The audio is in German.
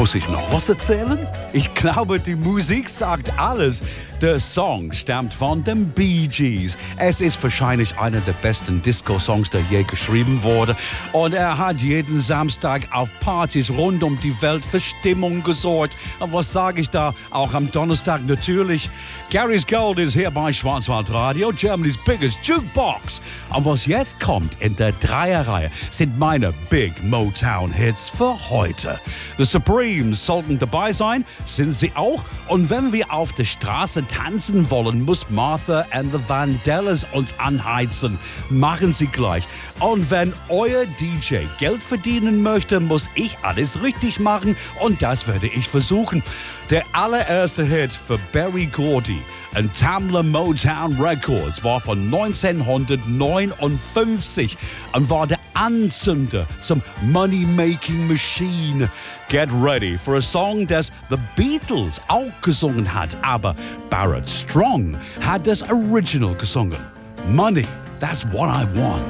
Muss ich noch was erzählen? Ich glaube, die Musik sagt alles. Der Song stammt von den Bee Gees. Es ist wahrscheinlich einer der besten Disco-Songs, der je geschrieben wurde. Und er hat jeden Samstag auf Partys rund um die Welt für Stimmung gesorgt. Und was sage ich da? Auch am Donnerstag natürlich. Gary's Gold ist hier bei Schwarzwaldradio, Germany's biggest Jukebox. Und was jetzt kommt in der Dreierreihe sind meine Big Motown-Hits für heute. The Supremes sollten dabei sein, sind sie auch. Und wenn wir auf der Straße tanzen wollen, muss Martha and the Vandellas uns anheizen. Machen sie gleich. Und wenn euer DJ Geld verdienen möchte, muss ich alles richtig machen. Und das werde ich versuchen. Der allererste Hit für Berry Gordy und Tamla Motown Records war von 1959 und war der Anzünder zum Money-Making Machine. Get ready for a song, das The Beatles auch gesungen hat, aber Barrett Strong hat das Original gesungen. Money, that's what I want.